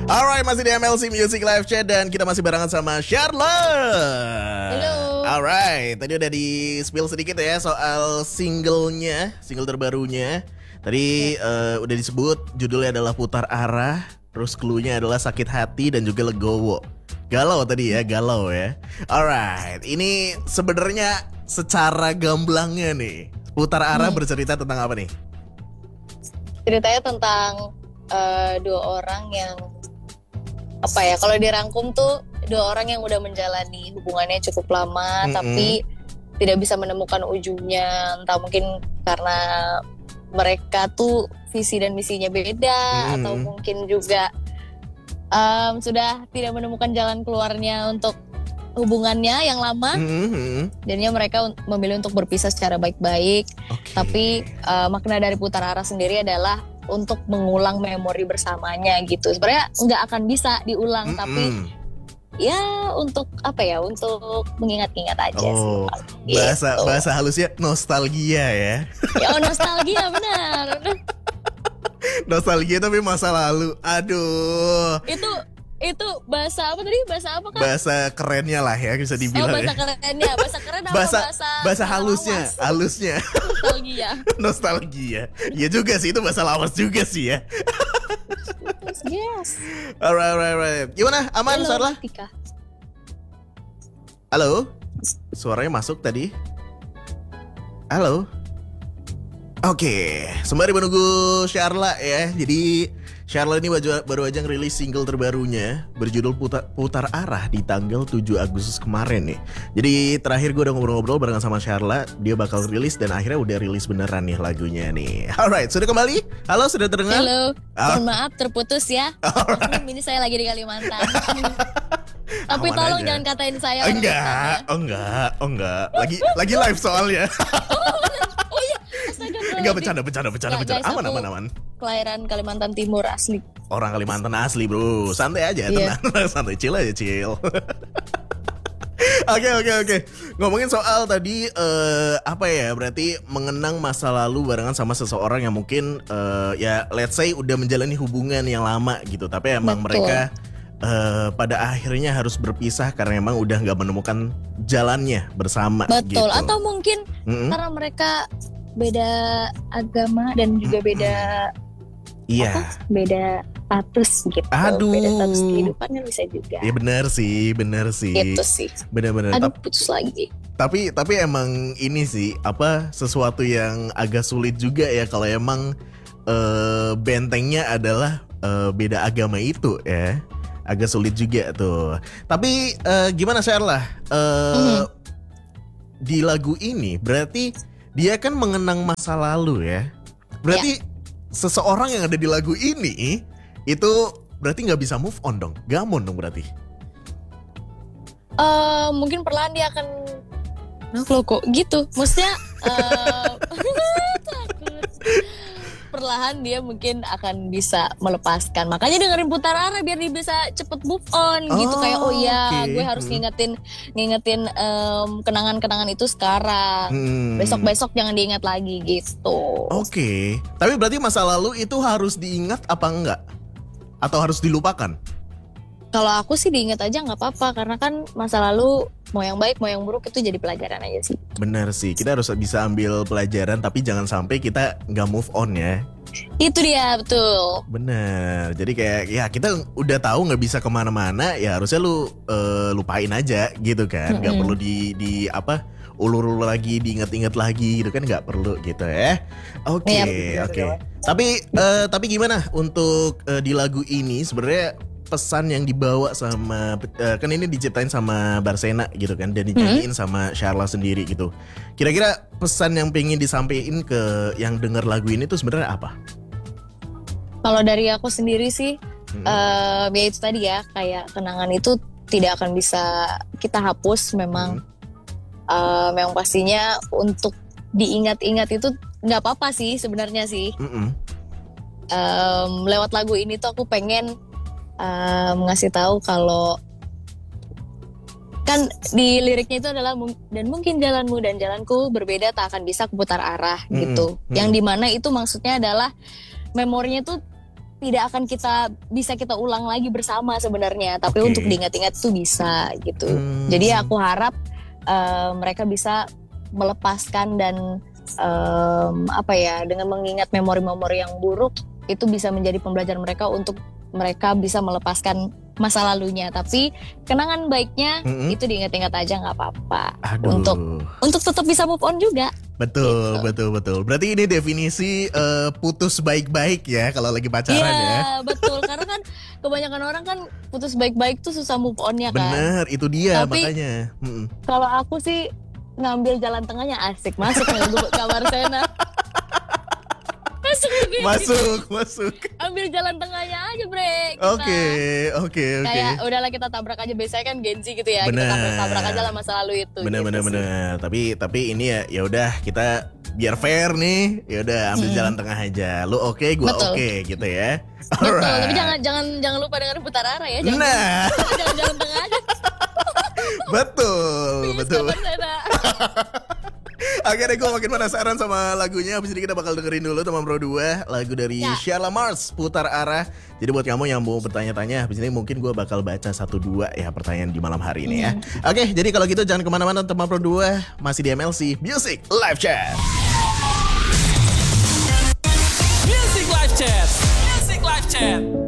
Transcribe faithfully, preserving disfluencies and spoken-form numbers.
Alright, masih di M L C Music Live Chat dan kita masih barengan sama Charlotte. Halo. Alright, tadi udah di spill sedikit ya soal singlenya, single terbarunya. Tadi uh, udah disebut judulnya adalah Putar Arah, terus cluenya adalah Sakit Hati dan juga Legowo. Galau tadi ya, galau ya. Alright, ini sebenarnya secara gamblangnya nih, Putar Arah hmm. bercerita tentang apa nih? Ceritanya tentang uh, dua orang yang apa ya, kalau dirangkum tuh dua orang yang udah menjalani hubungannya cukup lama, mm-hmm. tapi tidak bisa menemukan ujungnya. Entah mungkin karena mereka tuh visi dan misinya beda, mm-hmm. atau mungkin juga um, sudah tidak menemukan jalan keluarnya untuk hubungannya yang lama. Mm-hmm. Jadinya mereka memilih untuk berpisah secara baik-baik. Okay. Tapi uh, makna dari Putar Arah sendiri adalah untuk mengulang memori bersamanya gitu. Sebenarnya nggak akan bisa diulang, mm-hmm. tapi ya untuk apa ya, untuk mengingat-ingat aja. Oh, sih, bahasa gitu. Bahasa halusnya nostalgia ya. Ya, oh, nostalgia benar. Nostalgia tapi masa lalu. Aduh. Itu itu bahasa apa tadi? Bahasa apa kan? Bahasa kerennya lah ya, bisa dibilang. Oh, bahasa ya. kerennya. Bahasa keren apa bahasa bahasa bahasa halusnya, lawas? halusnya. Nostalgia. Nostalgia. Iya juga sih, itu bahasa lawas juga sih ya. Yes. Alright, alright, alright. Gimana? Aman, Sarla? Halo? Suaranya masuk tadi? Halo? Oke, okay. Sembari menunggu Charla ya. Jadi Charla ini baru aja ngerilis single terbarunya berjudul Putar, Putar Arah di tanggal tujuh Agustus kemarin nih. Jadi terakhir gue udah ngobrol-ngobrol barengan sama Charla, dia bakal rilis dan akhirnya udah rilis beneran nih lagunya nih. Alright, sudah kembali? Halo, sudah terdengar? Halo, oh. maaf terputus ya. Alright. Ini saya lagi di Kalimantan. Tapi aman tolong aja. Jangan katain saya. Enggak, oh enggak, oh enggak. Lagi lagi live soalnya. Oh iya, astaga. Enggak, bercanda, bercanda, bercanda, bercanda. Aman, aman, aman. Kelahiran Kalimantan Timur asli. Orang Kalimantan asli, bro. Santai aja, tenang, yeah. Santai, chill aja, chill. Oke, oke, oke. Ngomongin soal tadi uh, apa ya? Berarti mengenang masa lalu barengan sama seseorang yang mungkin uh, ya let's say udah menjalani hubungan yang lama gitu. Tapi emang Betul. mereka Uh, pada akhirnya harus berpisah karena emang udah nggak menemukan jalannya bersama. Betul, gitu. Atau mungkin mm-hmm. karena mereka beda agama dan juga mm-hmm. beda Iya. apa, beda status gitu. Aduh. Beda status kehidupannya bisa juga. Iya benar sih, benar sih. Itu sih. Benar-benar. Aduh, Tap- putus lagi. Tapi tapi emang ini sih apa sesuatu yang agak sulit juga ya kalau emang uh, bentengnya adalah uh, beda agama itu ya. Agak sulit juga tuh. Tapi uh, gimana Sherla? Uh, mm-hmm. Di lagu ini berarti dia kan mengenang masa lalu ya. Berarti yeah. seseorang yang ada di lagu ini itu berarti nggak bisa move on dong. Gamon dong berarti. Uh, mungkin perlahan dia akan loh kok gitu. Maksudnya uh, takut. Perlahan dia mungkin akan bisa melepaskan. Makanya dengerin Putar Arah biar dia bisa cepet move on oh, gitu. Kayak oh iya okay. gue harus ngingetin Ngingetin um, kenangan-kenangan itu sekarang. hmm. Besok-besok jangan diingat lagi gitu. Oke okay. Tapi berarti masa lalu itu harus diingat apa enggak? Atau harus dilupakan? Kalau aku sih diingat aja gak apa-apa. Karena kan masa lalu mau yang baik mau yang buruk itu jadi pelajaran aja sih. Bener sih, kita harus bisa ambil pelajaran tapi jangan sampai kita gak move on ya. Itu dia, betul. Bener, jadi kayak ya kita udah tahu gak bisa kemana-mana, ya harusnya lu uh, lupain aja gitu kan. Mm-hmm. Gak perlu di, di apa ulur-ulur lagi, diingat-ingat lagi gitu kan, gak perlu gitu ya. Oke, okay, oke okay. Tapi uh, tapi gimana untuk uh, di lagu ini sebenarnya pesan yang dibawa sama uh, kan ini diciptain sama Barsena gitu kan dan dinyanyiin hmm. sama Charla sendiri gitu. Kira-kira pesan yang pengen disampaikan ke yang denger lagu ini tuh sebenarnya apa? Kalau dari aku sendiri sih hmm. uh, ya itu tadi ya, kayak kenangan itu tidak akan bisa kita hapus memang. Hmm. Uh, memang pastinya untuk diingat-ingat itu nggak apa-apa sih sebenarnya sih. Hmm. Um, lewat lagu ini tuh aku pengen Um, ngasih tahu kalau kan di liriknya itu adalah dan mungkin jalanmu dan jalanku berbeda tak akan bisa kuputar arah mm-hmm. gitu. Mm-hmm. Yang dimana itu maksudnya adalah memorinya tuh tidak akan kita bisa kita ulang lagi bersama sebenarnya, tapi Oke. untuk diingat-ingat tuh bisa gitu. Hmm. Jadi aku harap uh, mereka bisa melepaskan dan um, apa ya, dengan mengingat memori-memori yang buruk itu bisa menjadi pembelajaran mereka untuk mereka bisa melepaskan masa lalunya. Tapi kenangan baiknya Mm-mm. itu diingat-ingat aja, nggak apa-apa. Aduh. Untuk untuk tetap bisa move on juga. Betul, Gitu. betul, betul. Berarti ini definisi eh, putus baik-baik ya kalau lagi pacaran Iya, ya. betul. Karena kan kebanyakan orang kan putus baik-baik tuh susah move on-nya kan. Bener, itu dia Tapi- makanya. Mm-mm. Kalau aku sih ngambil jalan tengahnya, asik. Masuk nih kamar Sena. Masuk nih. Masuk, masuk. Ambil jalan tengahnya aja, Bre. Kita. Oke, oke, oke. Kayak udahlah kita tabrak aja, biasanya kan Gen Z gitu ya. Bener. Kita tabrak, tabrak aja lah masa lalu itu. Bener, gitu bener, sih. bener. Tapi, tapi ini ya, ya udah kita biar fair nih. Ya udah ambil Hmm. jalan tengah aja. Lu oke, gua Betul. oke, gitu ya. Betul, Alright. tapi jangan jangan jangan lupa dengan putar arah ya. Jangan, Nah, jangan jalan tengah aja. betul, Please, betul. kabar Sena. Akhirnya gue makin penasaran sama lagunya. Habis ini kita bakal dengerin dulu teman Pro dua lagu dari Ya. Sheila Mars, Putar Arah. Jadi buat kamu yang mau bertanya-tanya, habis ini mungkin gue bakal baca satu dua ya pertanyaan di malam hari ini ya. Oke, jadi kalau gitu jangan kemana-mana teman Pro dua, masih di M L C Music Live Chat. Music Live Chat. Music Live Chat.